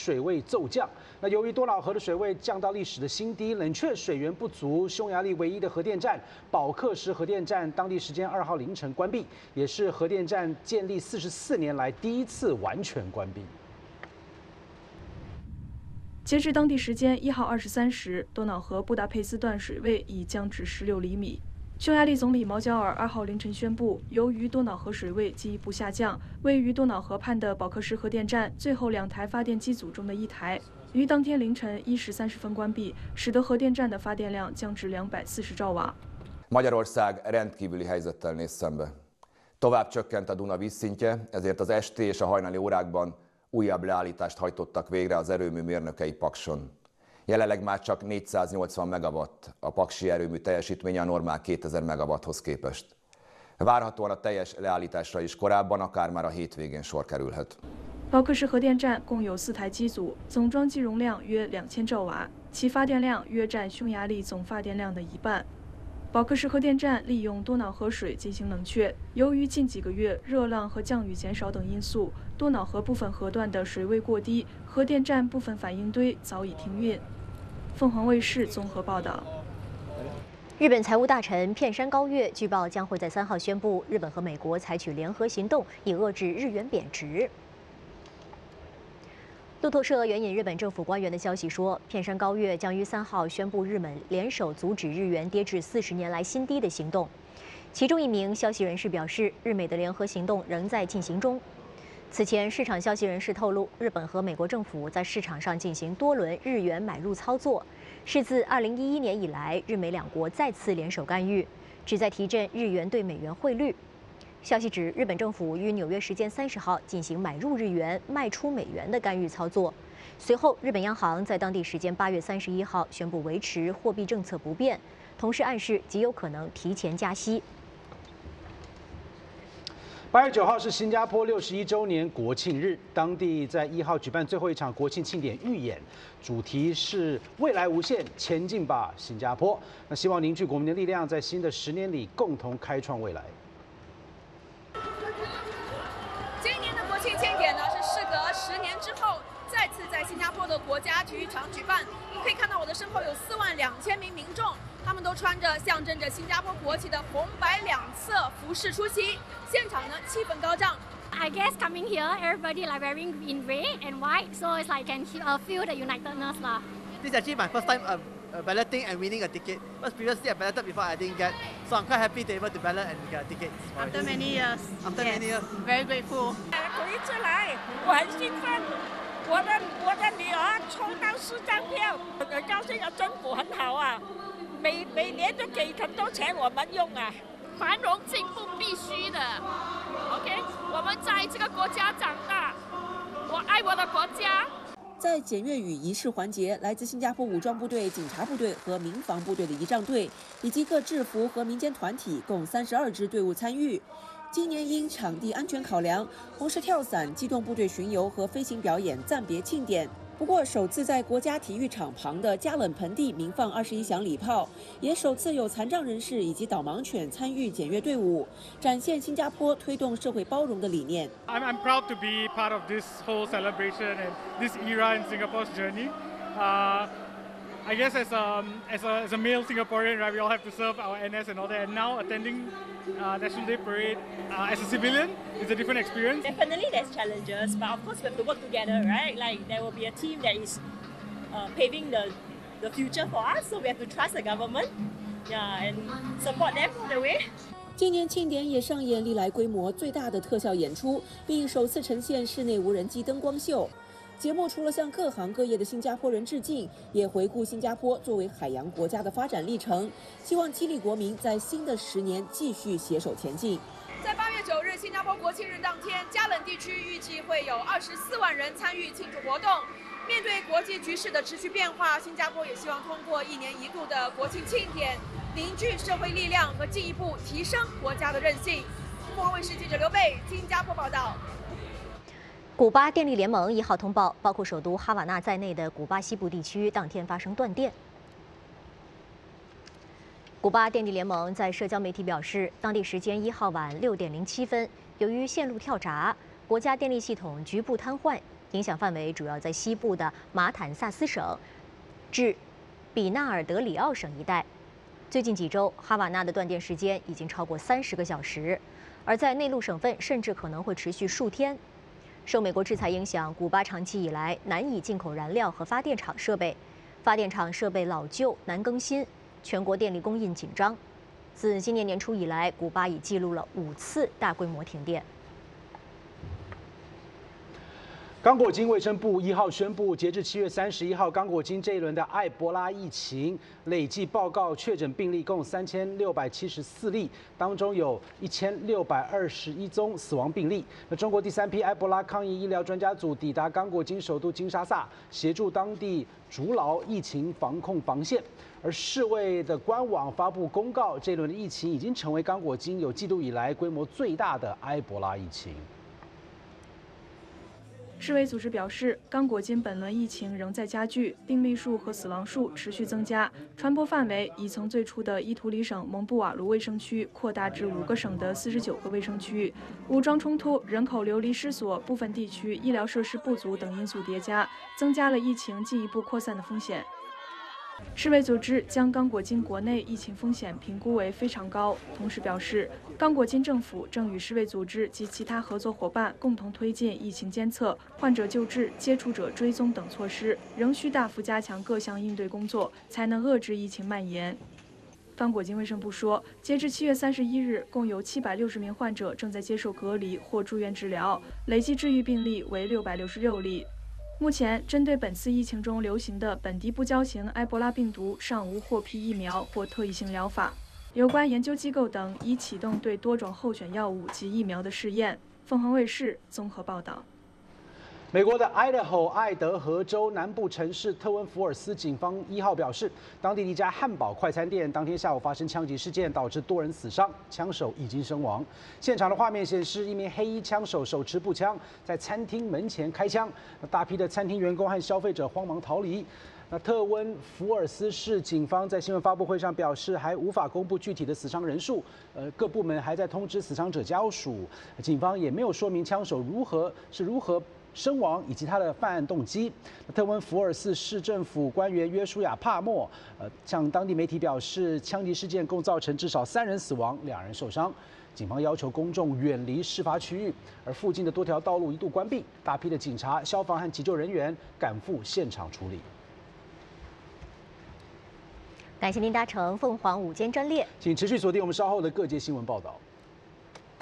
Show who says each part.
Speaker 1: 水位骤降。那由于多瑙河的水位降到历史的新低，冷却水源不足，匈牙利唯一的核电站保克什核电站当地时间2号凌晨关闭，也是核电站建立44年来第一次完全关闭。
Speaker 2: 截至当地时间1号23时，多瑙河布达佩斯段水位已降至16厘米。匈牙利总理毛焦尔2号凌晨宣布，由于多瑙河水位进一步下降，位于多瑙河畔的保克什核电站最后2台发电机组中的1台，于当天凌晨1时30分关闭，使得核电站的发电量降至240兆瓦。
Speaker 3: Magyarország rendkívüli helyzettel néz szembe. Tovább csökkent a Duna vízszintje, ezért az esti és a hajnali órákban újabb leállítást hajtottak végre az erőmű mérnökei Pakson. Jelenleg már csak 480 megawatt a paksi erőmű teljesítménye a normál 2000 megawatthoz képest. Várhatóan a teljes leállításra is korábban, akár már a hétvégén sor kerülhet.
Speaker 2: 保克什核电站共有4台机组，总装机容量约2000兆瓦，其发电量约占匈牙利总发电量的1半。保克什核电站利用多瑙河水进行冷却，由于近几个月热浪和降雨减少等因素，多瑙河部分河段的水位过低，核电站部分反应堆早已停运。凤凰卫视综合报道。
Speaker 4: 日本财务大臣片山高月据报将会在3号宣布，日本和美国采取联合行动，以遏制日元贬值。路透社援引日本政府官员的消息说，片山高月将于3号宣布日本联手阻止日元跌至40年来新低的行动。其中一名消息人士表示，日美的联合行动仍在进行中。此前，市场消息人士透露，日本和美国政府在市场上进行多轮日元买入操作，是自2011年以来日美两国再次联手干预，旨在提振日元对美元汇率。消息指，日本政府于纽约时间30号进行买入日元、卖出美元的干预操作。随后，日本央行在当地时间8月31号宣布维持货币政策不变，同时暗示极有可能提前加息。
Speaker 1: 8月9号是新加坡61周年国庆日，当地在1号举办最后一场国庆庆典预演，主题是“未来无限，前进吧，新加坡”。那希望凝聚国民的力量，在新的10年里共同开创未来。
Speaker 5: 今年的国庆庆典呢，是事隔10年之后，再次在新加坡的国家体育场举办。可以看到我的身后有4万2000名民众，他们都穿着象征着新加坡国旗的红白两色服饰出席，现场呢气氛高涨。
Speaker 6: I guess coming here, everybody like wearing in red and white, so it's like can feel the unitedness lah.
Speaker 7: This is actually my first time balloting and winning a ticket. Because previously I balloted before, I didn't get. So I'm quite happy to be able to ballot and get a ticket.
Speaker 5: After many years.
Speaker 7: After many years.
Speaker 5: Very grateful.
Speaker 8: 我一直来，我很兴奋。我的女儿抽到4张票，很高兴啊！政府很好啊，每年都给很多钱我们用啊。
Speaker 9: 繁荣进步必须的 ，OK？ 我们在这个国家长大，我爱我的国家。
Speaker 10: 在检阅与仪式环节，来自新加坡武装部队、警察部队和民防部队的仪仗队，以及各制服和民间团体共32支队伍参与。今年因场地安全考量，红石跳伞、机动部队巡游和飞行表演暂别庆典。不过，首次在国家体育场旁的加冷盆地鸣放21响礼炮，也首次有残障人士以及导盲犬参与检阅队伍，展现新加坡推动社会包容的理念。
Speaker 11: I'm proud to be part of this whole celebration and this era in Singapore's journey. I guess as a male Singaporean, right, we all have to serve our NS and all that. And now attending National Day Parade as a civilian is a different experience.
Speaker 12: Definitely there's challenges, but of course we have to work together, right? Like there will be a team that is paving the future for us, so we have to trust the government, yeah, and support them the way.
Speaker 10: 今年庆典也上演历来规模最大的特效演出，并首次呈现室内无人机灯光秀。节目除了向各行各业的新加坡人致敬，也回顾新加坡作为海洋国家的发展历程，希望激励国民在新的10年继续携手前进。
Speaker 5: 在8月9日新加坡国庆日当天，加冷地区预计会有24万人参与庆祝活动。面对国际局势的持续变化，新加坡也希望通过1年1度的国庆庆典，凝聚社会力量和进一步提升国家的韧性。凤凰卫视记者刘贝，新加坡报道。
Speaker 4: 古巴电力联盟1号通报，包括首都哈瓦那在内的古巴西部地区当天发生断电。古巴电力联盟在社交媒体表示，当地时间1号晚6点07分，由于线路跳闸，国家电力系统局部瘫痪， 影响范围主要在西部的马坦萨斯省至比纳尔德里奥省一带。最近几周，哈瓦那的断电时间已经超过30个小时，而在内陆省份甚至可能会持续数天。受美国制裁影响，古巴长期以来难以进口燃料和发电厂设备，发电厂设备老旧难更新，全国电力供应紧张。自今年年初以来，古巴已记录了5次大规模停电。
Speaker 1: 刚果金卫生部1号宣布，截至7月31号，刚果金这一轮的埃博拉疫情累计报告确诊病例共3674例，当中有1621宗死亡病例。那中国第3批埃博拉抗疫医疗专家组抵达刚果金首都金沙萨，协助当地筑牢疫情防控防线。而世卫的官网发布公告，这一轮的疫情已经成为刚果金有记录以来规模最大的埃博拉疫情。
Speaker 2: 世卫组织表示，刚果金本轮疫情仍在加剧，病例数和死亡数持续增加，传播范围已从最初的伊图里省蒙布瓦卢卫生区扩大至5个省的49个卫生区。武装冲突、人口流离失所、部分地区医疗设施不足等因素叠加，增加了疫情进一步扩散的风险。世卫组织将刚果金国内疫情风险评估为非常高，同时表示，刚果金政府正与世卫组织及其他合作伙伴共同推进疫情监测、患者救治、接触者追踪等措施，仍需大幅加强各项应对工作，才能遏制疫情蔓延。刚果金卫生部说，截至7月31日，共有760名患者正在接受隔离或住院治疗，累计治愈病例为666例。目前，针对本次疫情中流行的本地不交型埃博拉病毒，尚无获批疫苗或特异性疗法。有关研究机构等已启动对多种候选药物及疫苗的试验。凤凰卫视综合报道。
Speaker 1: 美国的爱德荷州南部城市特温福尔斯警方1号表示，当地一家汉堡快餐店当天下午发生枪击事件，导致多人死伤，枪手已经身亡。现场的画面显示，一名黑衣枪手手持步枪在餐厅门前开枪，大批的餐厅员工和消费者慌忙逃离。那特温福尔斯市警方在新闻发布会上表示，还无法公布具体的死伤人数，各部门还在通知死伤者家属。警方也没有说明枪手如何身亡以及他的犯案动机。特温福尔斯市政府官员约书亚·帕默向当地媒体表示，枪击事件共造成至少3人死亡，2人受伤。警方要求公众远离事发区域，而附近的多条道路一度关闭，大批的警察、消防和急救人员赶赴现场处理。
Speaker 4: 感谢您搭乘凤凰午间专列，
Speaker 1: 请持续锁定我们稍后的各界新闻报道。